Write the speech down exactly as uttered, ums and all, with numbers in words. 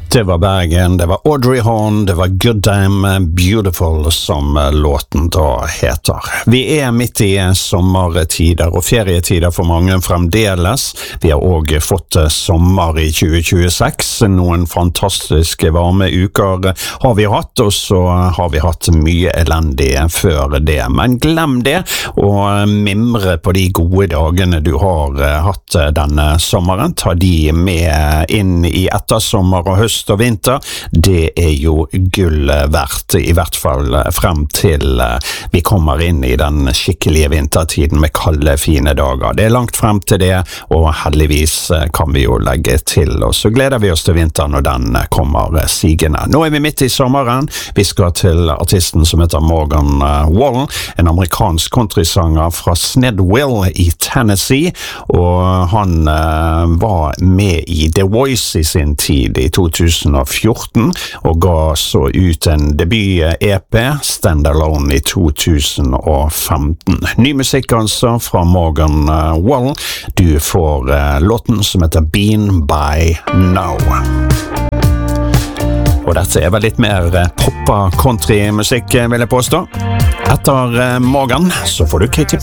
Det var Bergen, det var Audrey Horne, det var Good Damn Beautiful som låten da heter. Vi er midt i sommertider og ferietider for mange fremdeles. Vi har også fått sommer i tjue tjueseks. Noen fantastiske varme uker har vi hatt, og så har vi hatt mye elendig før det. Men glem det, og mimre på de gode dagene du har hatt denne sommeren. Ta de med inn i ettersommer og høst og vinter, det er jo gull verdt, i hvert fall frem til vi kommer inn i den skikkelige vintertiden med kalde, fine dager. Det er langt frem til det, og heldigvis kan vi jo legge til, og så gleder vi oss til vinteren når den kommer sigende. Nå er vi midt i sommeren, vi skal til artisten som heter Morgan Wallen, en amerikansk countrysanger fra Snedville i Tennessee, og han var med i The Voice i sin tid i to tusen og fjorten, og ga så ut en debut-E P, Stand Alone, i to tusen og femten. Ny musikk altså fra Morgan Wallen. Du får uh, låten som heter Been by Now. Og dette er vel litt mer uh, poppa country-musikk, vil jeg påstå. Etter uh, Morgan så får du Katy